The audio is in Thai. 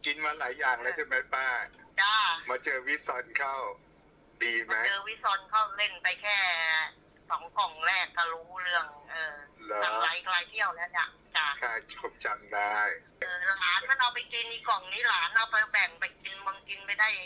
กินมาหลายอย่างแล้วใช่ไหมป้าจ้ามาเจอวิซอนเข้าดีไหมเจอวิซอนเขาเล่นไปแค่2 กล่องแรกก็รู้เรื่องทำหลายเที่ยวแล้วเนี่ยจ้าใช่ผมจำได้หลานมันเอาไปกินอีกกล่องนี้หลานเอาไปแบ่งไปกินบางกินไม่ได้